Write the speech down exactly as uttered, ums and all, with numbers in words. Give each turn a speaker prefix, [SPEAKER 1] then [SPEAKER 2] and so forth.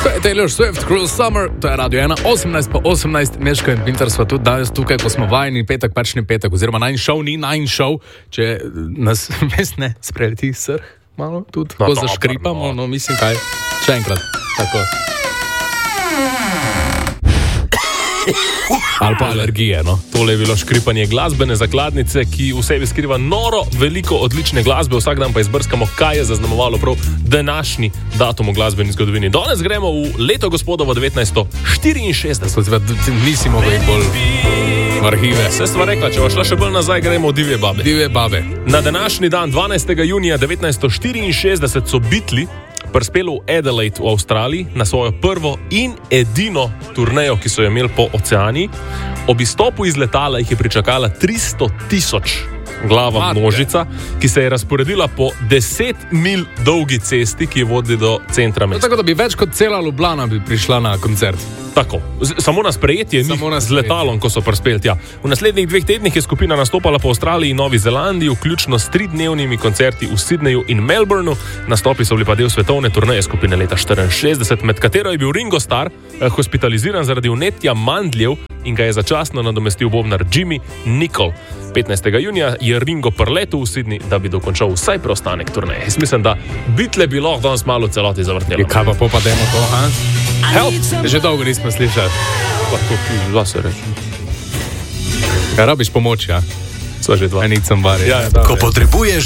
[SPEAKER 1] To je Taylor Swift, Cruel Summer, to je Radio ena, osemnajst pa osemnajst, Meško in Pinter sva tudi danes tukaj, ko smo vajeni, petek pač ni petek, oziroma najn šov ni najn šov, če nas mes ne spreleti srh, malo tudi, ko no, zaškripamo, no. no mislim kaj, še enkrat, tako. Ali pa alergije, no.
[SPEAKER 2] Tole je bilo škripanje glasbene zakladnice, ki v sebi skriva noro veliko odlične glasbe, vsak dan pa izbrskamo, kaj je zaznamovalo prav današnji datum v glasbeni zgodovini. Danes gremo v leto gospodovo devetnajststo štiriinšestdeset.
[SPEAKER 1] Nisi mogel bolj v arhive.
[SPEAKER 2] Se sva rekla, če boš šla še bolj nazaj, gremo v Divje babe.
[SPEAKER 1] Divje babe.
[SPEAKER 2] Na današnji dan, dvanajstega junija devetnajststo štiriinšestdeset, so Beatli prispeli v Adelaide v Avstraliji na svojo prvo in edino turnejo, ki so jo imeli po oceani. Ob izstopu iz letala jih je pričakala tristo tisoč glava množica, ki se je razporedila po deset mil dolgi cesti, ki vodi do centra mesta.
[SPEAKER 1] No, tako da bi več kot cela Ljubljana bi prišla na koncert.
[SPEAKER 2] Tako, Z- samo na sprejetje njih
[SPEAKER 1] na
[SPEAKER 2] z letalom, ko so prispeli tja. V naslednjih dveh tednih je skupina nastopala po Avstraliji in Novi Zelandiji, vključno s tridnevnimi koncerti v Sydneyju in Melbourneu. Nastopi so bili pa del svetovne turneje skupine leta štiriinšestdeset, med katero je bil Ringo Starr eh, hospitaliziran zaradi vnetja mandljev in ga je začasno nadomestil bobnar Jimmy Nicol. petnajstega junija je Ringo prletel v Sydney, da bi dokončal vsaj preostanek turneje. Jaz mislim, da Beatle bi lahko danes malo celoti zavrtelo.
[SPEAKER 1] Kaj pa popademo to, ha?
[SPEAKER 2] Help!
[SPEAKER 1] Že dolgo nismo slišali.
[SPEAKER 2] Pa to ti zase reči.
[SPEAKER 1] Kaj rabiš pomoč, ja?
[SPEAKER 2] Sva že dva.
[SPEAKER 1] I need somebody.
[SPEAKER 2] Ja,
[SPEAKER 3] Ko potrebuješ